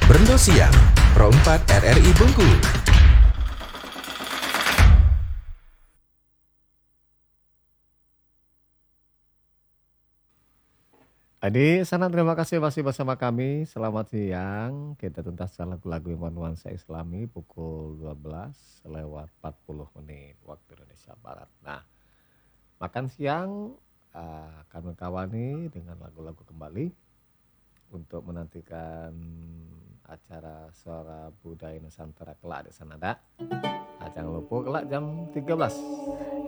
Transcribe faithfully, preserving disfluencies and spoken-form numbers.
Brendo Siang, Pro empat R R I Bengkulu. Adi, sana terima kasih masih bersama kami. Selamat siang. Kita tuntaskan lagu-lagu Iman Nuansa Islami pukul dua belas lewat empat puluh menit waktu Indonesia Barat. Nah, makan siang uh, kami kawani dengan lagu-lagu kembali untuk menantikan acara Suara Budaya Nusantara kelak di Sanada. Nah, jangan lupa kelak jam tiga belas